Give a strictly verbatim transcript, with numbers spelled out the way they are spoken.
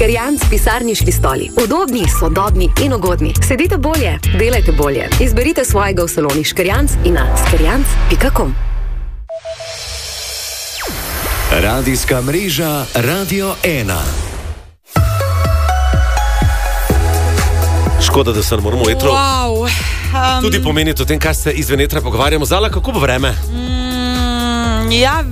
Škerjanc pisarniški stoli. Udobni, sodobni in ugodni. Sedite bolje, delajte bolje. Izberite svojega v saloni Škerjanc in na škerjanc pika com. Radijska mreža Radio ena. Škoda, da se ne moramo etro Wow. Um, tudi pomeniti o tem, kaj se izven etra pogovarjamo. Zala, kako bo vreme? Mm, ja,